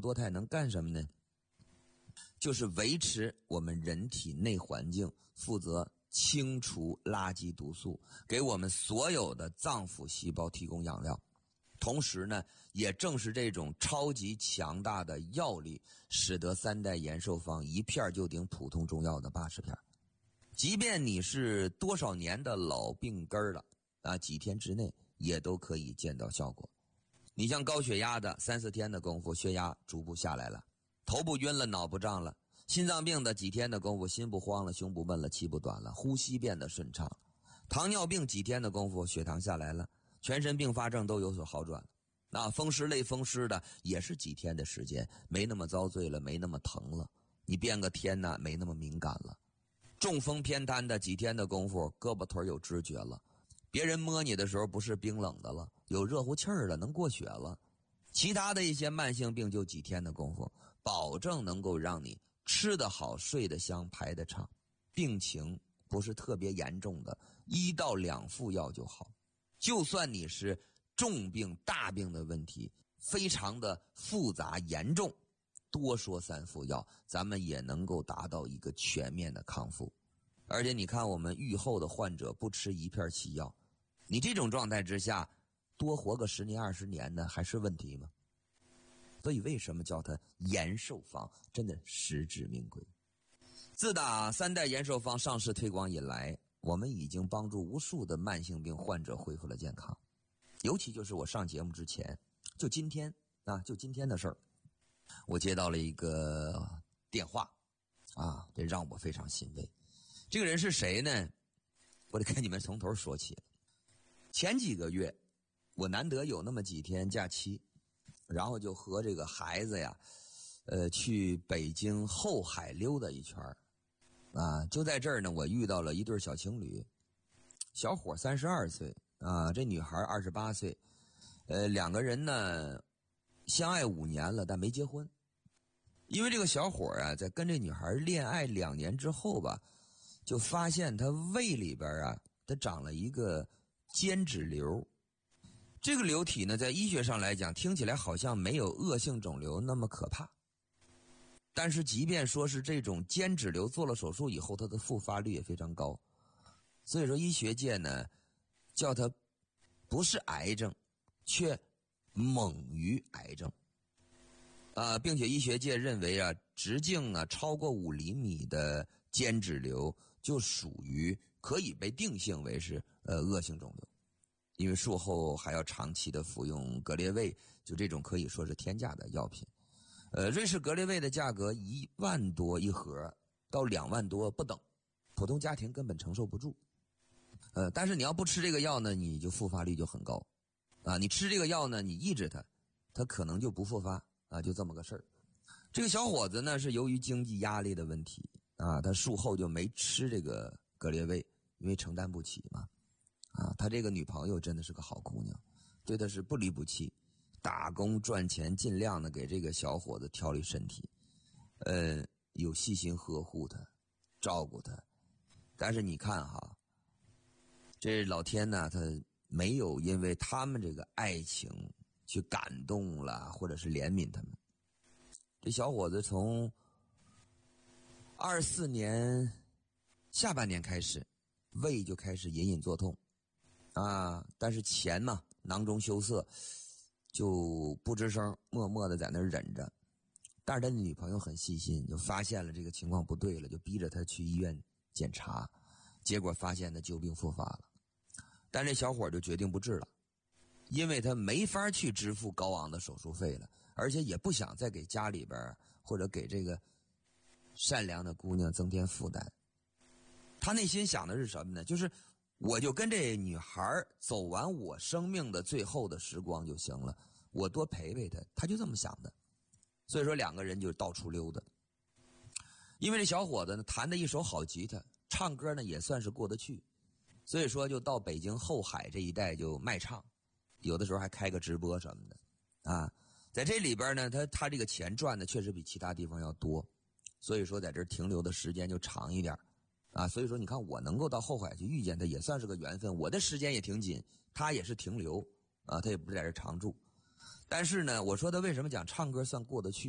多肽能干什么呢？就是维持我们人体内环境，负责清除垃圾毒素，给我们所有的脏腑细胞提供养料。同时呢，也正是这种超级强大的药力，使得三代延寿方一片就顶普通中药的80片。即便你是多少年的老病根了啊，几天之内也都可以见到效果。你像高血压的3、4天的功夫，血压逐步下来了，头不晕了，脑不胀了；心脏病的几天的功夫，心不慌了，胸不闷了，气不短了，呼吸变得顺畅；糖尿病几天的功夫，血糖下来了，全身并发症都有所好转了。风湿类风湿的也是几天的时间，没那么遭罪了，没那么疼了，你变个天呢，没那么敏感了。中风偏瘫的几天的功夫，胳膊腿有知觉了，别人摸你的时候不是冰冷的了，有热乎气儿了，能过血了。其他的一些慢性病就几天的功夫，保证能够让你吃得好，睡得香，排得畅，病情不是特别严重的，1到2副药就好。就算你是重病大病的问题，非常的复杂严重，多说3副药，咱们也能够达到一个全面的康复。而且你看我们愈后的患者不吃1片7药，你这种状态之下多活个10年20年呢，还是问题吗？所以为什么叫它延寿方，真的实至名归。自打3代延寿方上市推广以来，我们已经帮助无数的慢性病患者恢复了健康。尤其就是我上节目之前，就今天的事儿，我接到了一个电话这让我非常欣慰。这个人是谁呢？我得跟你们从头说起了。前几个月我难得有那么几天假期，然后就和这个孩子呀去北京后海溜达一圈就在这儿呢，我遇到了一对小情侣，小伙32岁这女孩28岁，两个人呢相爱5年了，但没结婚。因为这个小伙在跟这女孩恋爱2年之后吧，就发现他胃里边他长了一个间质瘤。这个瘤体呢，在医学上来讲，听起来好像没有恶性肿瘤那么可怕。但是即便说是这种间质瘤，做了手术以后，它的复发率也非常高。所以说医学界呢，叫它不是癌症，却猛于癌症。并且医学界认为直径超过5厘米的间质瘤就属于可以被定性为是恶性肿瘤，因为术后还要长期的服用格列卫，就这种可以说是天价的药品。瑞士格列卫的价格1万多一盒到2万多不等，普通家庭根本承受不住。但是你要不吃这个药呢，你就复发率就很高你吃这个药呢，你抑制它可能就不复发就这么个事儿。这个小伙子呢是由于经济压力的问题他术后就没吃这个格列卫，因为承担不起嘛他这个女朋友真的是个好姑娘，对他是不离不弃，打工赚钱，尽量的给这个小伙子调理身体，有细心呵护他，照顾他。但是你看这老天呢，他没有因为他们这个爱情去感动了，或者是怜悯他们。这小伙子从24年下半年开始，胃就开始隐隐作痛但是钱嘛，囊中羞涩，就不吱声，默默的在那儿忍着。但是他的女朋友很细心，就发现了这个情况不对了，就逼着他去医院检查，结果发现他旧病复发了。但这小伙就决定不治了，因为他没法去支付高昂的手术费了，而且也不想再给家里边或者给这个善良的姑娘增添负担。他内心想的是什么呢？就是我就跟这女孩走完我生命的最后的时光就行了，我多陪陪她，他就这么想的。所以说两个人就到处溜达。因为这小伙子呢弹的一手好吉他，唱歌呢也算是过得去，所以说就到北京后海这一带就卖唱，有的时候还开个直播什么的在这里边呢他这个钱赚的确实比其他地方要多，所以说在这儿停留的时间就长一点所以说你看我能够到后海去遇见他也算是个缘分，我的时间也挺紧，他也是停留他也不是在这儿常住。但是呢，我说他为什么讲唱歌算过得去